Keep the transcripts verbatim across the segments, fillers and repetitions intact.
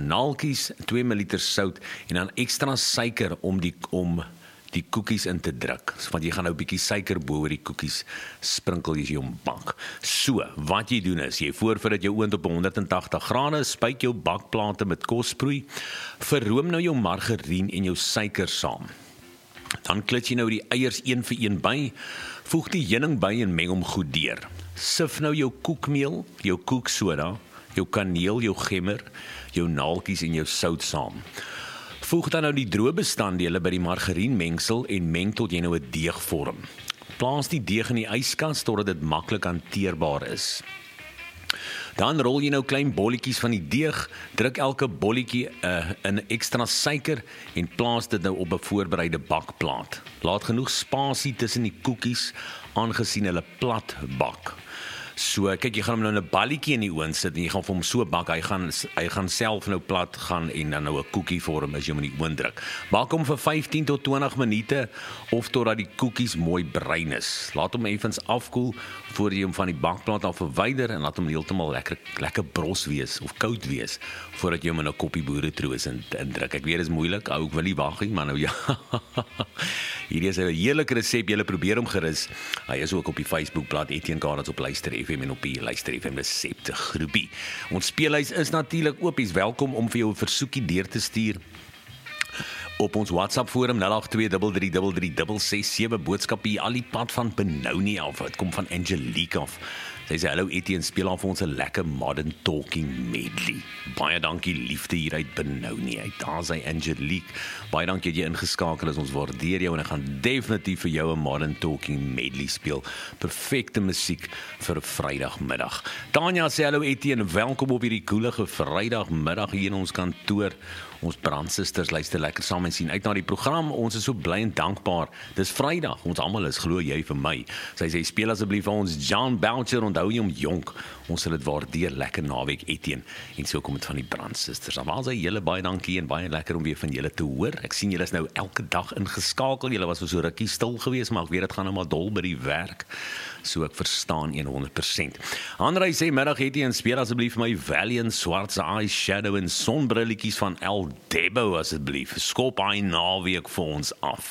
naaltjies, twee milliliter sout en dan ekstra suiker om die om die koekies in te druk. Want jy gaan nou 'n bietjie suiker bo oor die koekies sprinkel as jy hom bak. So, wat jy doen is, jy voordat jou oond op honderd en tagtig grade, spuit jou bakplate met kosproei, verroom nou jou margarien en jou suiker saam. Dan klits jy nou die eiers een vir een by, voeg die heuning by en meng hom goed deur. Sif nou jou koekmeel, jou koeksoda, jou kaneel, jou gemmer, jou naaltjies en jou sout saam. Voeg dan nou die droë bestanddele by die margarienmengsel en meng tot jy nou 'n deeg vorm. Plaas die deeg in die yskas totdat dit maklik hanteerbaar is. Dan rol jy nou klein bolletjies van die deeg, druk elke bolletjie uh, in ekstra suiker en plaas dit nou op 'n voorbereide bakplaat. Laat genoeg spasie tussen die koekies, aangesien hulle plat bak. So, kyk, jy gaan hom nou in 'n balletjie in die oond sit en jy gaan vir hom so bak, hy gaan hy gaan self nou plat gaan en dan nou 'n koekie vorm as jy hom in die oond druk. Bak hom vir vyftien tot twintig minute of totdat die koekies mooi bruin is. Laat hom effens afkoel voor jy hom van die bakplaat af verwyder en laat hom heeltemal lekker lekker bros wees of koud wees voordat jy hom in 'n koppie boeretroos in, indruk. Ek weet dit is moeilik, ou, ek wil nie wag nie, maar nou ja. Hierdie is 'n heerlike resep, julle probeer hom gerus. Hy is ook op die Facebookblad Etienne Karels op Luister F M en op die Luister F M resepte groepie. Ons speellys is natuurlik oop, jy's welkom om vir jou 'n versoekie deur te stuur op ons WhatsApp forum nul agt twee drie drie drie drie ses ses sewe boodskap hier al die pad van Benoni af. Dit kom van Angelique af. Sy sê hallo Etienne, speel af vir ons 'n lekker modern talking medley. Baie dankie liefde hier uit Benoni uit. Daar sy Angelique. Baie dankie dat jy ingeskakel is. Ons waardeer jou en ek gaan definitief vir jou 'n modern talking medley speel. Perfekte musiek vir 'n Vrydagmiddag. Tanya sê hallo Etienne, welkom op hierdie koelige Vrydagmiddag hier in ons kantoor. Ons brandsusters luister lekker saam en sien uit na die program. Ons is so bly en dankbaar. Dis Vrydag. Ons almal is, glo jy vir my. Sy sê speel asseblief vir ons John Boucher, onthou jy hom jonk. Ons sal dit waardeer. Lekker naweek Etienne. En so kom dit van die brandsusters. Dan was hy julle baie dankie en baie lekker om weer van julle te hoor. Ek sien julle is nou elke dag ingeskakel. Julle was so rukkie stil geweest, maar ek weet dit gaan nou maar dol by die werk. So ek verstaan honderd persent. Andrei sê middag Etienne, speel asseblief vir my Valiant Swartse Eyeshadow en sonbrilletjies van El Debo asseblief. Skop hy naweek vir ons af.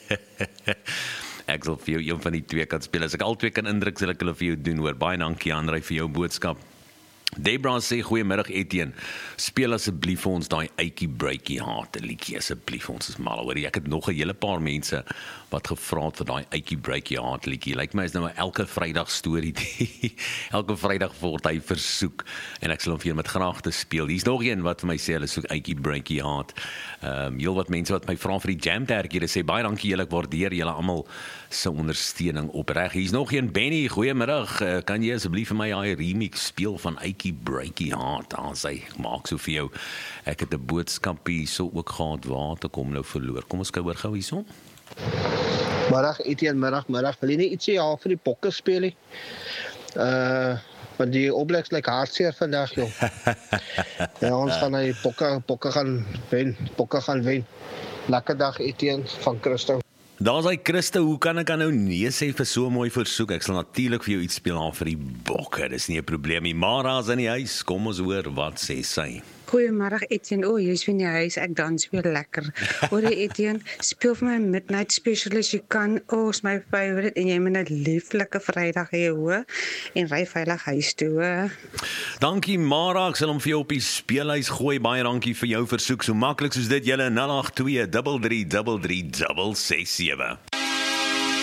Ek sal vir jou een van die twee kan speel. As ek al twee kan indruk, sal ek hulle vir jou doen hoor. Baie dankie Andrei vir jou boodskap. Debra sê goeiemiddag Etienne, speel asseblief vir ons daai Aikie Breakie Heart liedjie asseblief, ons is mal oor. Ek het nog 'n hele paar mense wat gevra het vir daai Aikie Breakie Heart liedjie. Lyk my is nou elke Vrydag storie. Elke Vrydag word hy versoek en ek sal hom vir julle met graagte speel. Hier's nog een wat vir my sê hulle soek Aikie Breakie Heart. Ehm um, heel wat mense wat my vra vir die jam tertjie, sê baie dankie julle, ek waardeer julle almal se ondersteuning opreg. Hier's nog een Benny, goeiemiddag. Uh, kan jy asseblief vir my daai remix speel van Aikie Breakie Heart? Daar sê ek maak so vir jou. Ek het 'n boodskap hierso ook gehad waar te kom nou verloor. Kom ons kyk hoor gou hierso. Middag Etienne, middag, middag. Wil jy nie ietsie ja vir die pokke speel nie? Uh want die Oblex lyk hartseer vandag joh. Ja, ons gaan die pokke pokke gaan wen, pokke gaan wen. Lekker dag Etienne van Christo. Daar's hy Christo, hoe kan ek aan nou nee sê vir so 'n mooi versoek? Ek sal natuurlik vir jou iets speel aan vir die bokke. Dis nie 'n probleem nie. Mara's in die huis. Kom ons hoor wat sê sy. Goeiemiddag Etienne. O, jy's weer in die huis. Ek dans weer lekker. Hoor jy Etienne, speel vir my Midnight Special as jy kan. O, oh, is my favorite en jy moet 'n lieflike Vrydag hê hoor en ry veilig huis toe. Hoor. Dankie Mara, ek sal hom vir jou op die speellys gooi. Baie dankie vir jou versoek. So maklik soos dit julle nul agt twee drie drie drie drie ses ses sewe.